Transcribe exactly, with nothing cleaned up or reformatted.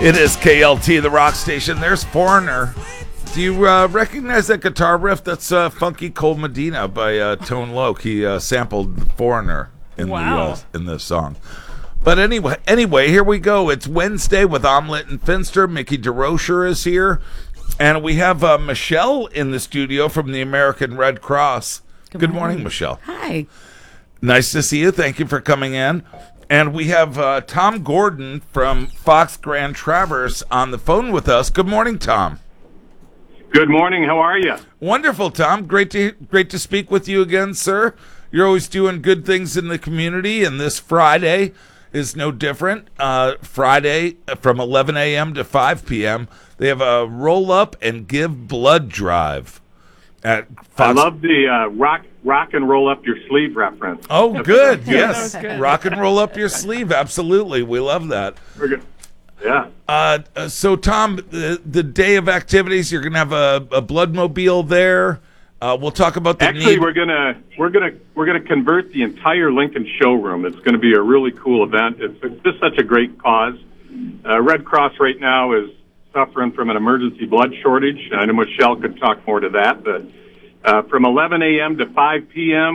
It is K L T, the rock station. There's Foreigner. Do you uh, recognize that guitar riff? That's uh, Funky Cold Medina by uh, Tone Loc. He uh, sampled Foreigner in wow. the uh, in the song. But anyway, anyway, here we go. It's Wednesday with Omelette and Finster. Mickey DeRocher is here. And we have uh, Michelle in the studio from the American Red Cross. Good, Good morning. morning, Michelle. Hi. Nice to see you. Thank you for coming in. And we have uh, Tom Gordon from Fox Grand Traverse on the phone with us. Good morning, Tom. Good morning. How are you? Wonderful, Tom. Great to great to speak with you again, sir. You're always doing good things in the community, and this Friday is no different. Uh, Friday from eleven a.m. to five p.m. They have a Roll Up and Give Blood drive at Fox. I love the uh, rock rock and roll up your sleeve reference. Oh, That's good. good. Yes. Good. Rock and roll up your sleeve. Absolutely. We love that. We're good. Yeah. Uh, uh, so, Tom, the, the day of activities, you're going to have a, a bloodmobile there. Uh, we'll talk about the Actually, need. we're gonna we're gonna we're gonna convert the entire Lincoln showroom. It's going to be a really cool event. It's, it's just such a great cause. Uh, Red Cross right now is suffering from an emergency blood shortage. I know Michelle could talk more to that, but uh, from eleven a.m. to five p.m.